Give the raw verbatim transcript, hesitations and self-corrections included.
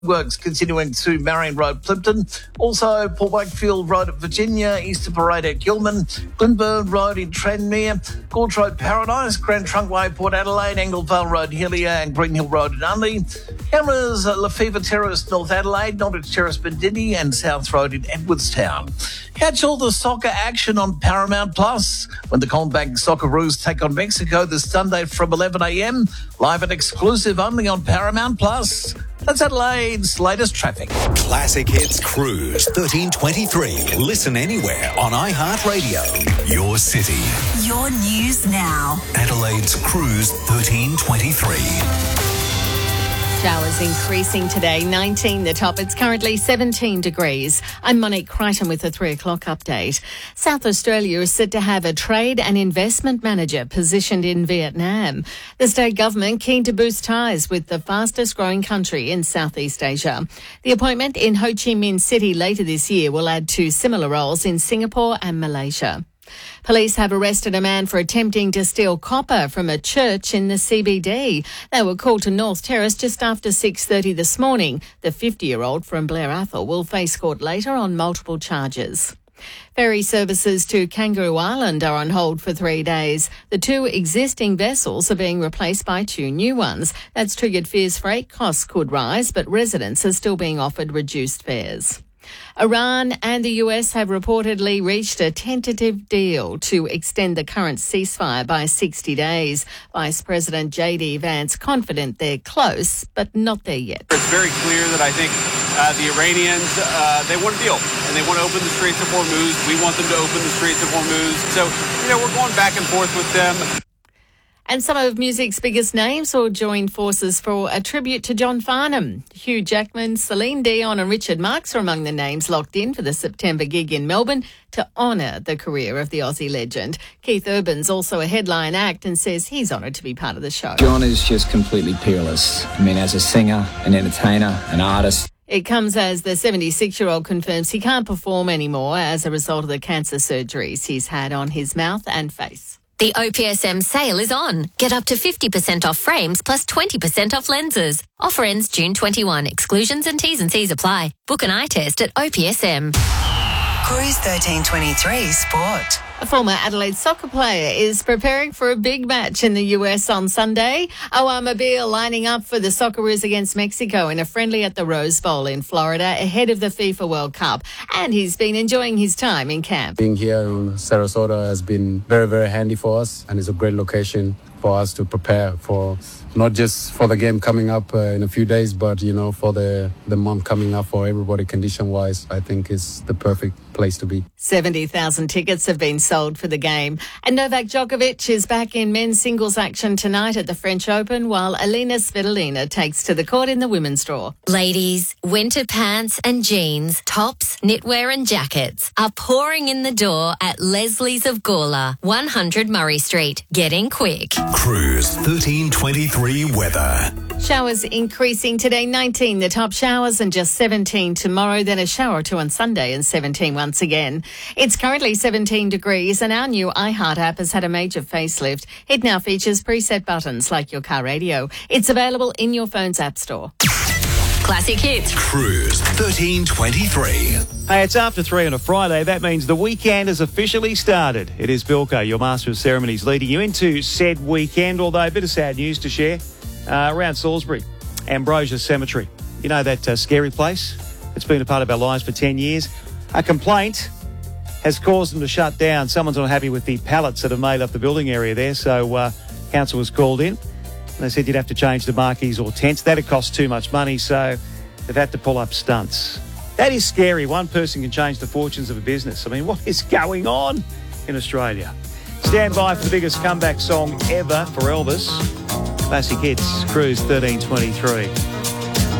Works continuing to Marion Road, Plimpton. Also, Port Wakefield Road at Virginia, Easter Parade at Gilman, Glenburn Road in Tranmere, Gorge Road Paradise, Grand Trunkway Port Adelaide, Anglevale Road Hillier and Green Hill Road in Unley. Cameras at Lefevre Terrace, North Adelaide, Norwich Terrace, Bendini and South Road in Edwardstown. Catch all the soccer action on Paramount Plus when the Combank Socceroos take on Mexico this Sunday from eleven a.m. Live and exclusive only on Paramount Plus. That's Adelaide's latest traffic. Classic Hits Cruise thirteen twenty-three. Listen anywhere on iHeartRadio. Your city. Your news now. Adelaide's Cruise thirteen twenty-three. Showers increasing today, nineteen the top. It's currently seventeen degrees. I'm Monique Crichton with the three o'clock update. South Australia is set to have a trade and investment manager positioned in Vietnam. The state government keen to boost ties with the fastest growing country in Southeast Asia. The appointment in Ho Chi Minh City later this year will add to similar roles in Singapore and Malaysia. Police have arrested a man for attempting to steal copper from a church in the C B D. They were called to North Terrace just after six thirty this morning. The fifty-year-old from Blair Athol will face court later on multiple charges. Ferry services to Kangaroo Island are on hold for three days. The two existing vessels are being replaced by two new ones. That's triggered fears freight costs could rise, but residents are still being offered reduced fares. Iran and the U S have reportedly reached a tentative deal to extend the current ceasefire by sixty days. Vice President J D Vance confident they're close, but not there yet. It's very clear that I think uh, the Iranians, uh, they want a deal, and they want to open the Straits of Hormuz. We want them to open the Straits of Hormuz. So, you know, we're going back and forth with them. And some of music's biggest names will join forces for a tribute to John Farnham. Hugh Jackman, Celine Dion and Richard Marx are among the names locked in for the September gig in Melbourne to honour the career of the Aussie legend. Keith Urban's also a headline act and says he's honoured to be part of the show. John is just completely peerless. I mean, as a singer, an entertainer, an artist. It comes as the seventy-six-year-old confirms he can't perform anymore as a result of the cancer surgeries he's had on his mouth and face. The O P S M sale is on. Get up to fifty percent off frames plus twenty percent off lenses. Offer ends June twenty-first. Exclusions and T's and C's apply. Book an eye test at O P S M. Cruise thirteen twenty-three Sport. A former Adelaide soccer player is preparing for a big match in the U S on Sunday. Owen Mobile lining up for the Socceroos against Mexico in a friendly at the Rose Bowl in Florida ahead of the FIFA World Cup. And he's been enjoying his time in camp. Being here in Sarasota has been very, very handy for us, and it's a great location for us to prepare for, not just for the game coming up uh, in a few days, but, you know, for the, the month coming up for everybody condition-wise. I think it's the perfect place to be. seventy thousand tickets have been sold for the game. And Novak Djokovic is back in men's singles action tonight at the French Open, while Alina Svitolina takes to the court in the women's draw. Ladies, winter pants and jeans, tops, knitwear and jackets are pouring in the door at Leslie's of Gawler, one hundred Murray Street. Get in quick. Cruise thirteen twenty-three weather. Showers increasing today, nineteen the top showers and just seventeen tomorrow, then a shower or two on Sunday and seventeen once again. It's currently seventeen degrees and our new iHeart app has had a major facelift. It now features preset buttons like your car radio. It's available in your phone's app store. Classic Hits. Cruise thirteen twenty-three. Hey, it's after three on a Friday. That means the weekend has officially started. It is Bilko, your Master of Ceremonies, leading you into said weekend, although a bit of sad news to share. Uh, around Salisbury, Ambrosia Cemetery. You know that uh, scary place? It's been a part of our lives for ten years. A complaint has caused them to shut down. Someone's not happy with the pallets that have made up the building area there, so uh, council was called in. They said you'd have to change the marquees or tents. That'd cost too much money, so they've had to pull up stunts. That is scary. One person can change the fortunes of a business. I mean, what is going on in Australia? Stand by for the biggest comeback song ever for Elvis. Classic Hits, Cruise thirteen twenty-three.